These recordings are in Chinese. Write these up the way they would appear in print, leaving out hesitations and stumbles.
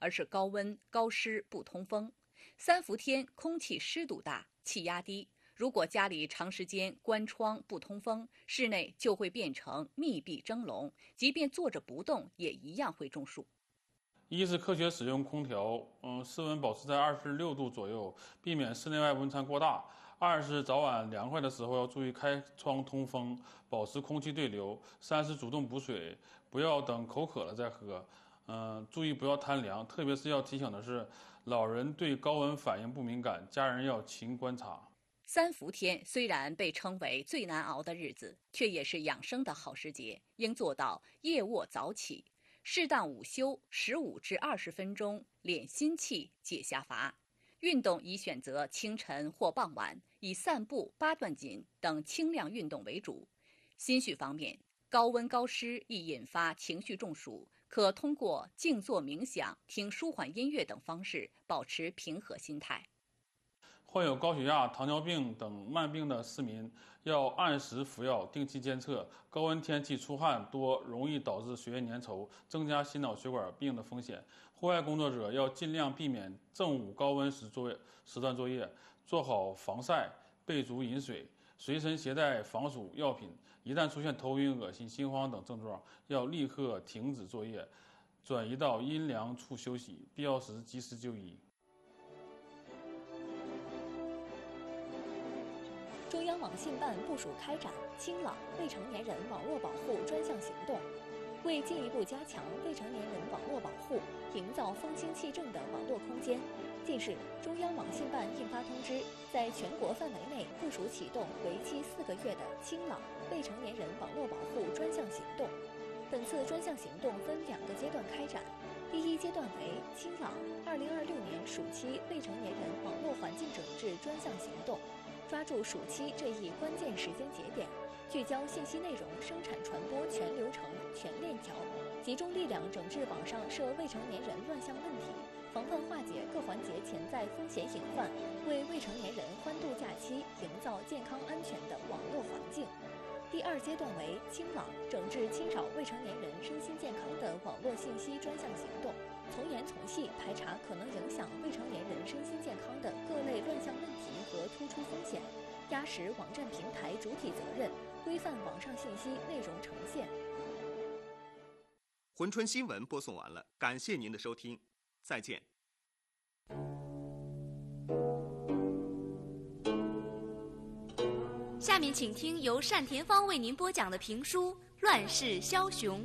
而是高温、高湿、不通风。3伏天空气湿度大，气压低，如果家里长时间关窗不通风，室内就会变成密闭蒸笼，即便坐着不动，也一样会中暑。 一是科学使用空调，室温保持在26度左右，避免室内外温差过大。二是早晚凉快的时候要注意开窗通风，保持空气对流。三是主动补水，不要等口渴了再喝。注意不要贪凉，特别是要提醒的是，老人对高温反应不敏感，家人要勤观察。 3伏天虽然被称为最难熬的日子，却也是养生的好时节，应做到夜卧早起，适当午休15至20分钟，敛心气解下乏。运动宜选择清晨或傍晚，以散步、八段锦等轻量运动为主。心绪方面，高温高湿易引发情绪中暑，可通过静坐冥想、听舒缓音乐等方式保持平和心态。 患有高血压、糖尿病等慢病的市民要按时服药，定期监测。高温天气出汗多，容易导致血液粘稠，增加心脑血管病的风险。户外工作者要尽量避免正午高温时段作业，做好防晒，备足饮水，随身携带防暑药品。一旦出现头晕、恶心、心慌等症状，要立刻停止作业，转移到阴凉处休息，必要时及时就医。 中央网信办部署开展清朗未成年人网络保护专项行动，为进一步加强未成年人网络保护，营造风清气正的网络空间，近日，中央网信办印发通知，在全国范围内部署启动为期4个月的清朗未成年人网络保护专项行动。本次专项行动分2个阶段开展，第一阶段为清朗2026年暑期未成年人网络环境整治专项行动。抓住暑期这一关键时间节点，聚焦信息内容生产传播全流程、全链条，集中力量整治网上涉未成年人乱象问题，防范化解各环节潜在风险隐患，为未成年人欢度假期营造健康安全的网络环境。第2阶段为清朗整治侵扰未成年人身心健康的网络信息专项行动，从严从细排查可能影响未成年人身心健康的各类乱象问题和突出风险，压实网站平台主体责任，规范网上信息内容呈现。 珲春新闻播送完了，感谢您的收听，再见。 下面请听由单田芳为您播讲的评书《乱世枭雄》。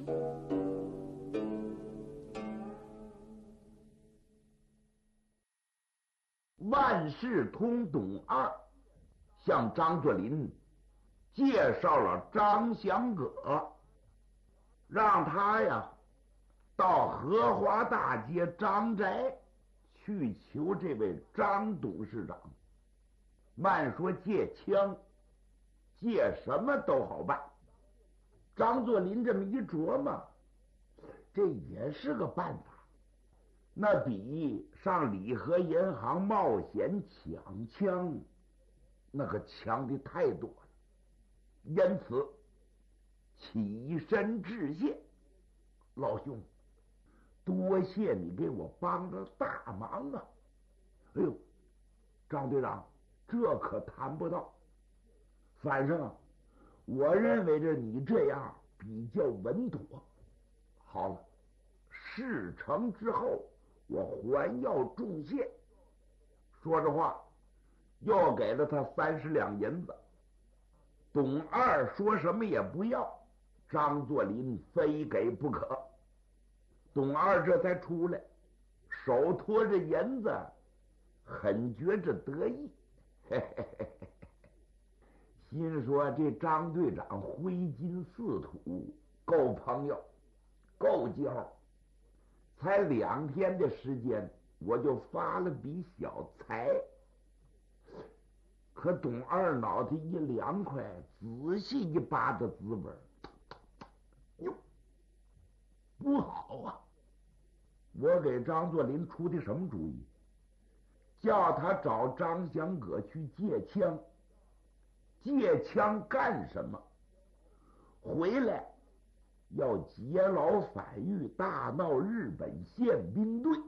万事通董二向张作霖介绍了张祥葛，让他呀到荷花大街张宅去求这位张董事长。慢说借枪，借什么都好办。张作霖这么一琢磨，这也是个办法，那比上礼和银行冒险抢枪那个强的太多了，因此起身致谢。老兄，多谢你给我帮了大忙啊！哎呦，张队长，这可谈不到。反正我认为着你这样比较稳妥。好了，事成之后我还要重谢。说着话，又给了他30两银子。董二说什么也不要，张作霖非给不可。董二这才出来，手托着银子，很觉着得意，嘿嘿嘿嘿，心说这张队长挥金似土，够朋友，够交。才2天的时间，我就发了笔小财。可董二脑袋一凉快，仔细一扒的滋味，哟，不好啊！我给张作霖出的什么主意？叫他找张祥葛去借枪。借枪干什么？回来要劫牢反狱，大闹日本宪兵队。